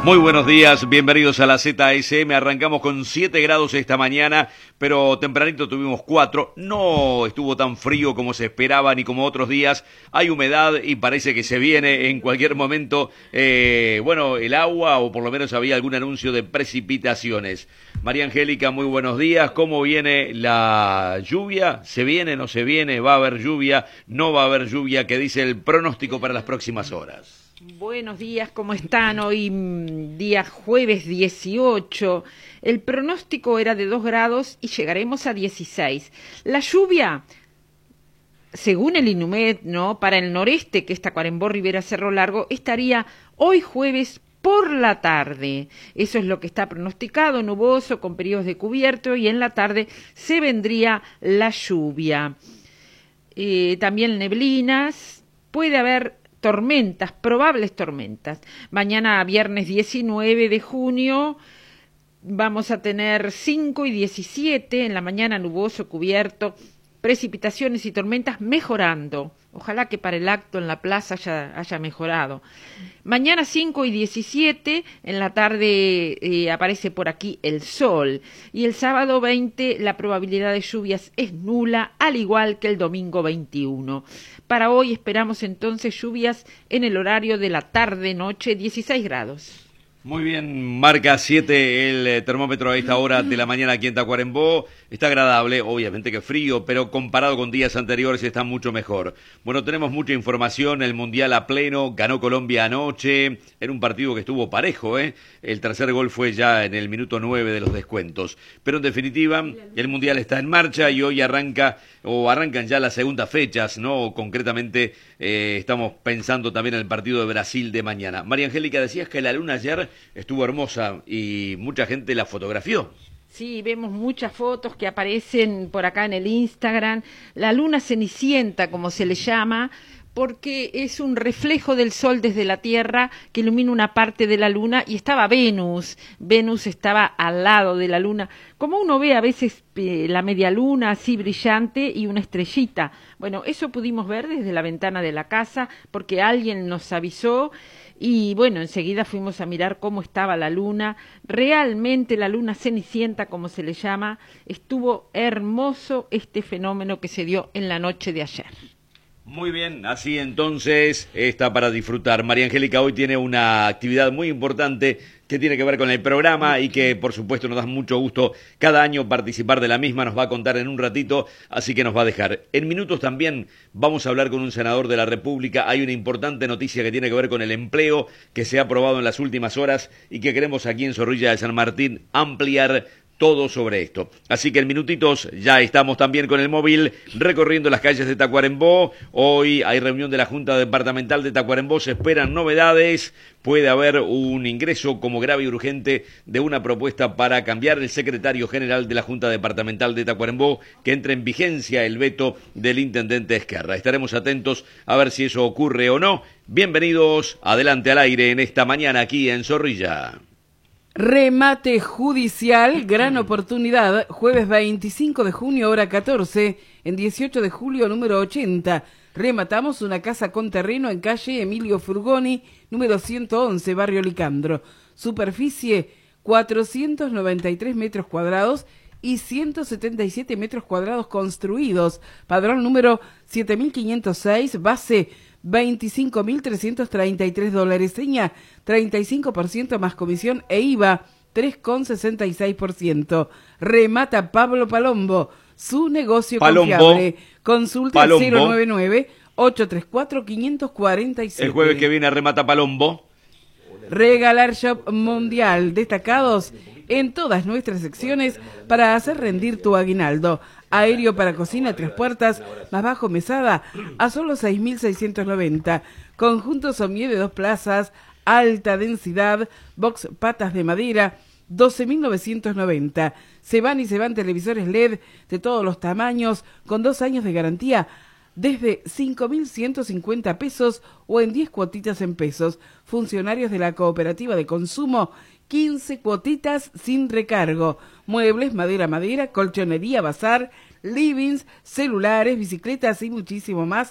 Muy buenos días, bienvenidos a la ZSM. Arrancamos con 7 grados esta mañana, pero tempranito tuvimos 4. No estuvo tan frío como se esperaba ni como otros días. Hay humedad y parece que se viene en cualquier momento, el agua, o por lo menos había algún anuncio de precipitaciones. María Angélica, muy buenos días. ¿Cómo viene la lluvia? ¿Se viene, no se viene? ¿Va a haber lluvia? ¿No va a haber lluvia? ¿Qué dice el pronóstico para las próximas horas? Buenos días, ¿cómo están? Hoy día jueves 18, el pronóstico era de 2 grados y llegaremos a 16. La lluvia, según el INUMED, ¿no?, para el noreste, que es Tacuarembó, Rivera, Cerro Largo, estaría hoy jueves por la tarde. Eso es lo que está pronosticado, nuboso, con periodos de cubierto, y en la tarde se vendría la lluvia. También neblinas, puede haber tormentas, probables tormentas. Mañana, viernes 19 de junio, vamos a tener 5 y 17, en la mañana nuboso, cubierto, precipitaciones y tormentas mejorando. Ojalá que para el acto en la plaza haya mejorado. Mañana 5 y 17, en la tarde aparece por aquí el sol. Y el sábado 20 la probabilidad de lluvias es nula, al igual que el domingo 21. Para hoy esperamos entonces lluvias en el horario de la tarde-noche, 16 grados. Muy bien, marca 7 el termómetro a esta hora de la mañana aquí en Tacuarembó. Está agradable, obviamente que frío, pero comparado con días anteriores está mucho mejor. Bueno, tenemos mucha información, el Mundial a pleno, ganó Colombia anoche, era un partido que estuvo parejo, El tercer gol fue ya en el minuto 9 de los descuentos. Pero en definitiva, el Mundial está en marcha y hoy arrancan ya las segundas fechas, ¿no? Concretamente, estamos pensando también en el partido de Brasil de mañana. María Angélica, decías que la luna ayer estuvo hermosa y mucha gente la fotografió. Sí, vemos muchas fotos que aparecen por acá en el Instagram. La luna cenicienta, como se le llama, porque es un reflejo del sol desde la Tierra que ilumina una parte de la luna, y estaba Venus. Venus estaba al lado de la luna, como uno ve a veces la media luna así brillante y una estrellita. Bueno, eso pudimos ver desde la ventana de la casa porque alguien nos avisó. Y bueno, enseguida fuimos a mirar cómo estaba la luna. Realmente la luna cenicienta, como se le llama, estuvo hermoso este fenómeno que se dio en la noche de ayer. Muy bien, así entonces está para disfrutar. María Angélica hoy tiene una actividad muy importante que tiene que ver con el programa y que por supuesto nos da mucho gusto cada año participar de la misma. Nos va a contar en un ratito, así que nos va a dejar. En minutos también vamos a hablar con un senador de la República. Hay una importante noticia que tiene que ver con el empleo que se ha aprobado en las últimas horas y que queremos aquí en Zorrilla de San Martín ampliar todo sobre esto. Así que en minutitos ya estamos también con el móvil recorriendo las calles de Tacuarembó. Hoy hay reunión de la Junta Departamental de Tacuarembó, se esperan novedades. Puede haber un ingreso como grave y urgente de una propuesta para cambiar el secretario general de la Junta Departamental de Tacuarembó, que entre en vigencia el veto del intendente Ezquerra. Estaremos atentos a ver si eso ocurre o no. Bienvenidos, adelante al aire en esta mañana aquí en Zorrilla. Remate judicial, gran oportunidad, jueves 25 de junio, hora 14, en 18 de julio, número 80. Rematamos una casa con terreno en calle Emilio Furgoni, número 111, barrio Licandro. Superficie 493 metros cuadrados y 177 metros cuadrados construidos. Padrón número 7506, base $25.333, seña 35% más comisión e IVA 3,66%. Remata Pablo Palombo, su negocio confiable. Consulta al 099-834-547. El jueves que viene remata Palombo. Regalar Shop Mundial, destacados en todas nuestras secciones para hacer rendir tu aguinaldo. Aéreo para cocina 3 puertas, más bajo mesada, a solo 6.690. Conjunto somier de 2 plazas, alta densidad, box patas de madera, 12.990. Se van televisores LED de todos los tamaños, con 2 años de garantía, desde 5.150 pesos o en 10 cuotitas en pesos. Funcionarios de la cooperativa de consumo, 15 cuotitas sin recargo. Muebles, madera, colchonería, bazar, livings, celulares, bicicletas y muchísimo más